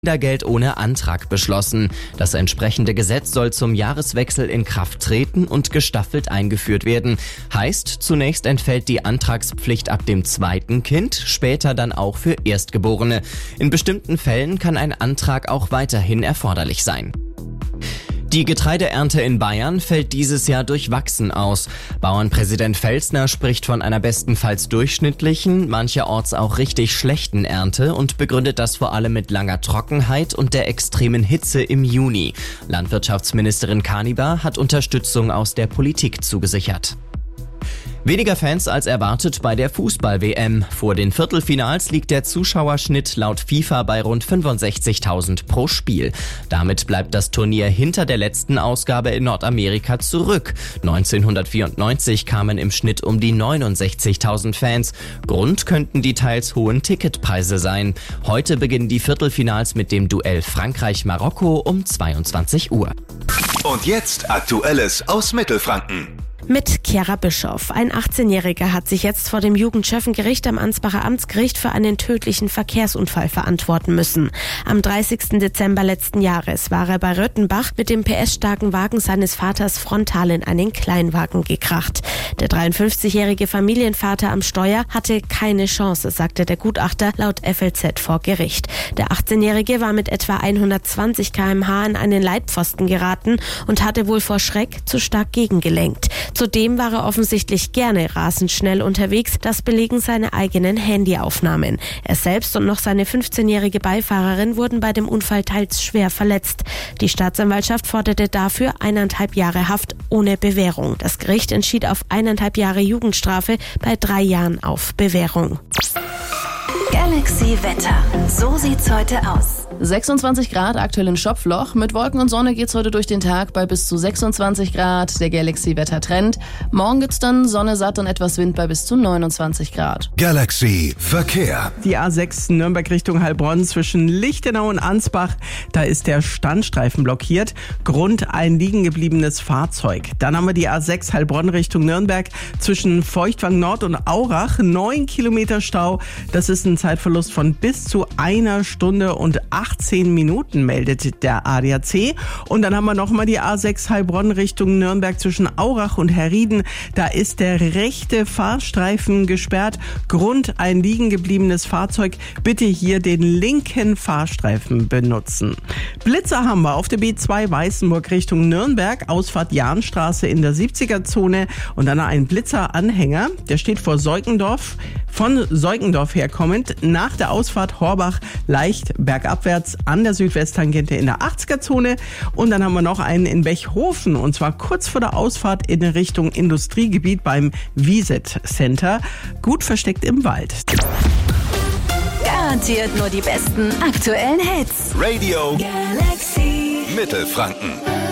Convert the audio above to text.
Kindergeld ohne Antrag beschlossen. Das entsprechende Gesetz soll zum Jahreswechsel in Kraft treten und gestaffelt eingeführt werden. Heißt, zunächst entfällt die Antragspflicht ab dem zweiten Kind, später dann auch für Erstgeborene. In bestimmten Fällen kann ein Antrag auch weiterhin erforderlich sein. Die Getreideernte in Bayern fällt dieses Jahr durchwachsen aus. Bauernpräsident Felsner spricht von einer bestenfalls durchschnittlichen, mancherorts auch richtig schlechten Ernte und begründet das vor allem mit langer Trockenheit und der extremen Hitze im Juni. Landwirtschaftsministerin Kanibar hat Unterstützung aus der Politik zugesichert. Weniger Fans als erwartet bei der Fußball-WM. Vor den Viertelfinals liegt der Zuschauerschnitt laut FIFA bei rund 65.000 pro Spiel. Damit bleibt das Turnier hinter der letzten Ausgabe in Nordamerika zurück. 1994 kamen im Schnitt um die 69.000 Fans. Grund könnten die teils hohen Ticketpreise sein. Heute beginnen die Viertelfinals mit dem Duell Frankreich-Marokko um 22 Uhr. Und jetzt Aktuelles aus Mittelfranken. Mit Chiara Bischoff. Ein 18-Jähriger hat sich jetzt vor dem Jugendschöffengericht am Ansbacher Amtsgericht für einen tödlichen Verkehrsunfall verantworten müssen. Am 30. Dezember letzten Jahres war er bei Röttenbach mit dem PS-starken Wagen seines Vaters frontal in einen Kleinwagen gekracht. Der 53-jährige Familienvater am Steuer hatte keine Chance, sagte der Gutachter laut FLZ vor Gericht. Der 18-jährige war mit etwa 120 km/h an einen Leitpfosten geraten und hatte wohl vor Schreck zu stark gegengelenkt. Zudem war er offensichtlich gerne rasend schnell unterwegs, das belegen seine eigenen Handyaufnahmen. Er selbst und noch seine 15-jährige Beifahrerin wurden bei dem Unfall teils schwer verletzt. Die Staatsanwaltschaft forderte dafür 1,5 Jahre Haft ohne Bewährung. Das Gericht entschied auf 1,5 Jahre Jugendstrafe bei 3 Jahren auf Bewährung. Galaxy Wetter. So sieht's heute aus. 26 Grad aktuell in Schopfloch. Mit Wolken und Sonne geht's heute durch den Tag bei bis zu 26 Grad. Der Galaxy-Wetter-Trend. Morgen gibt's dann Sonne satt und etwas Wind bei bis zu 29 Grad. Galaxy Verkehr. Die A6 Nürnberg Richtung Heilbronn zwischen Lichtenau und Ansbach. Da ist der Standstreifen blockiert. Grund ein liegen gebliebenes Fahrzeug. Dann haben wir die A6 Heilbronn Richtung Nürnberg zwischen Feuchtwang Nord und Aurach. 9 Kilometer Stau. Das ist ein Zeitverlust von bis zu 1 Stunde und 18 Minuten, meldet der ADAC. Und dann haben wir nochmal die A6 Heilbronn Richtung Nürnberg zwischen Aurach und Herrieden. Da ist der rechte Fahrstreifen gesperrt. Grund ein liegen gebliebenes Fahrzeug. Bitte hier den linken Fahrstreifen benutzen. Blitzer haben wir auf der B2 Weißenburg Richtung Nürnberg. Ausfahrt Jahnstraße in der 70er-Zone. Und dann ein Blitzeranhänger. Der steht vor Seukendorf. Von Seukendorf herkommend nach der Ausfahrt Horbach leicht bergabwärts an der Südwesttangente in der 80er-Zone. Und dann haben wir noch einen in Bechhofen und zwar kurz vor der Ausfahrt in Richtung Industriegebiet beim Wieset Center. Gut versteckt im Wald. Garantiert nur die besten aktuellen Hits. Radio Galaxy Mittelfranken.